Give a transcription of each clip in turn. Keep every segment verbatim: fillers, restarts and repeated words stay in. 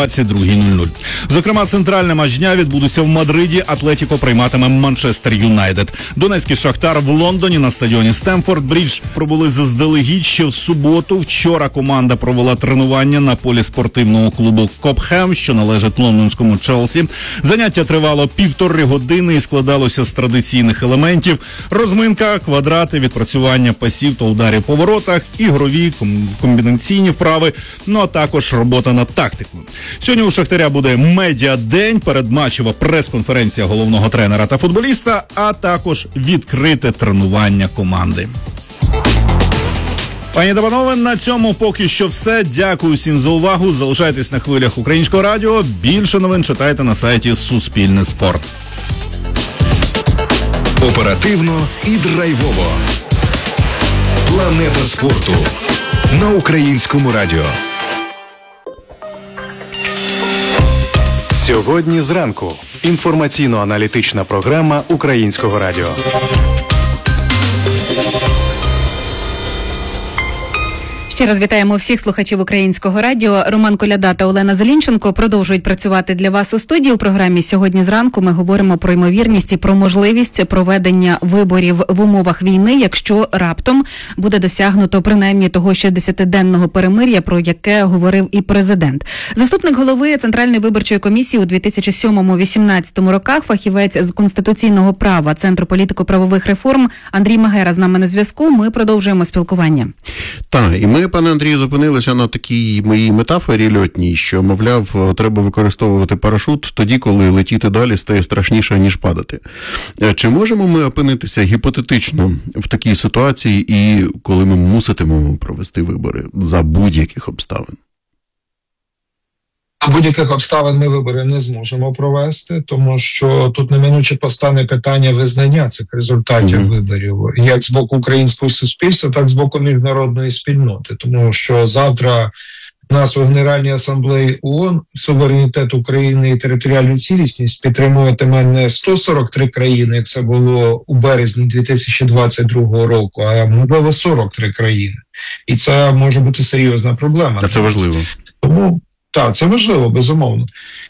двадцять другій нуль нуль. Зокрема, центральний матч дня відбудеться в Мадриді. Атлетіко прийматиме Манчестер Юнайтед. Донецький Шахтар в Лондоні на стадіоні Стемфорд Брідж пробули заздалегідь ще в суботу. Вчора команда провела тренування на полі спортивного клубу Копхем, що належить лондонському Челсі. Заняття тривало півтори години і складалося з традиційних елементів: розминка, квадрати, відпрацювання пасів та ударів по воротах, ігрові, комбінаційні вправи, ну а також робота над тактикою. Сьогодні у Шахтаря буде медіадень, передматчева прес-конференція головного тренера та футболіста, а також відкрите тренування команди. Пані та панове, на цьому поки що все. Дякую всім за увагу. Залишайтесь на хвилях Українського радіо. Більше новин читайте на сайті Суспільне спорт. Оперативно і драйвово. Планета спорту на Українському радіо. Сьогодні зранку. Інформаційно-аналітична програма Українського радіо. Ще раз вітаємо всіх слухачів Українського радіо. Роман Коляда та Олена Зелінченко продовжують працювати для вас у студії. У програмі «Сьогодні зранку» ми говоримо про ймовірність і про можливість проведення виборів в умовах війни, якщо раптом буде досягнуто принаймні того шістдесятиденного перемир'я, про яке говорив і президент. Заступник голови Центральної виборчої комісії у дві тисячі сьомому - дві тисячі вісімнадцятому роках, фахівець з конституційного права Центру політико-правових реформ Андрій Магера з нами на зв'язку. Ми продовжуємо спілкування. Так, і ми, пане Андрію, зупинилися на такій моїй метафорі льотній, що, мовляв, треба використовувати парашут тоді, коли летіти далі стає страшніше, ніж падати. Чи можемо ми опинитися гіпотетично в такій ситуації, і коли ми муситимемо провести вибори за будь-яких обставин? За будь-яких обставин ми вибори не зможемо провести, тому що тут неминуче постане питання визнання цих результатів mm-hmm. виборів, як з боку українського суспільства, так і з боку міжнародної спільноти. Тому що завтра у нас у Генеральній асамблеї ООН суверенітет України і територіальну цілісність підтримуватиме не сто сорок три країни, як це було у березні дві тисячі двадцять другого року, а можливо сорок три країни. І це може бути серйозна проблема. А це важливо. Тому так, це важливо, безумовно.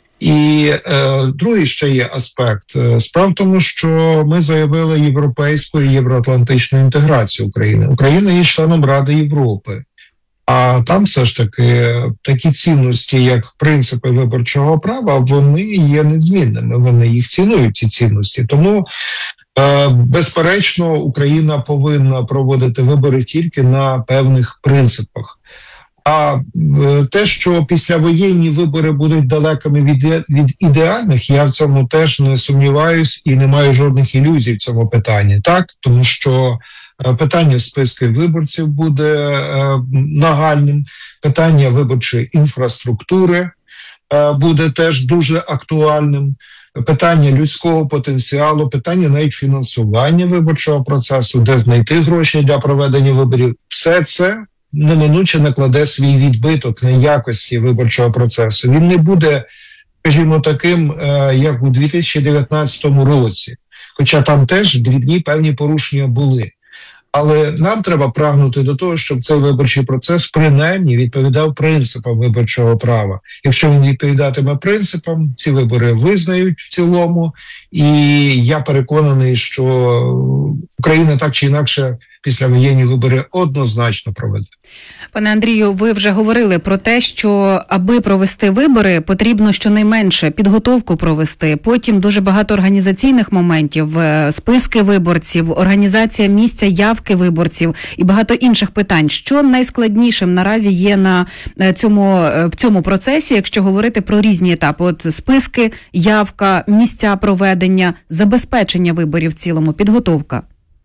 І е, другий ще є аспект. Справа в тому, що ми заявили європейську і євроатлантичну інтеграцію України. Україна є членом Ради Європи. А там все ж таки такі цінності, як принципи виборчого права, вони є незмінними. Вони їх цінують, ці цінності. Тому, е, безперечно, Україна повинна проводити вибори тільки на певних принципах. А те, що післявоєнні вибори будуть далекими від, від ідеальних, я в цьому теж не сумніваюсь і не маю жодних ілюзій в цьому питанні. Так, тому що питання списків виборців буде е, нагальним, питання виборчої інфраструктури е, буде теж дуже актуальним, питання людського потенціалу, питання навіть фінансування виборчого процесу, де знайти гроші для проведення виборів. Все це неминуче накладе свій відбиток на якості виборчого процесу. Він не буде, скажімо, таким, як у дві тисячі дев'ятнадцятому році, хоча там теж дрібні певні порушення були. Але нам треба прагнути до того, щоб цей виборчий процес принаймні відповідав принципам виборчого права. Якщо він відповідатиме принципам, ці вибори визнають в цілому, і я переконаний, що Україна так чи інакше післявоєнні вибори однозначно проведе. Пане Андрію, ви вже говорили про те, що аби провести вибори, потрібно щонайменше підготовку провести, потім дуже багато організаційних моментів, списки виборців, організація місця явки виборців і багато інших питань. Що найскладнішим наразі є на цьому, в цьому процесі, якщо говорити про різні етапи? От списки, явка, місця проведення, забезпечення виборів в цілому, підготовка.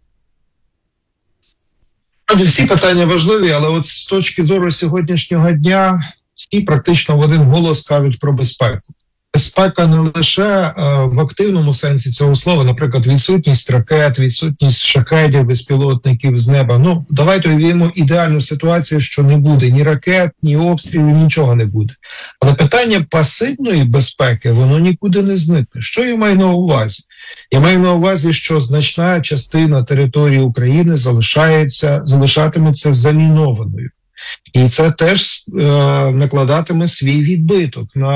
Всі питання важливі, але от з точки зору сьогоднішнього дня всі практично в один голос кажуть про безпеку. Безпека не лише е, в активному сенсі цього слова, наприклад, відсутність ракет, відсутність шахедів, безпілотників з неба. Ну, давайте уявімо ідеальну ситуацію, що не буде ні ракет, ні обстрілів, нічого не буде. Але питання пасивної безпеки, воно нікуди не зникне. Що я маю на увазі? Я маю на увазі, що значна частина території України залишається, залишатиметься замінованою. І це теж е, накладатиме свій відбиток на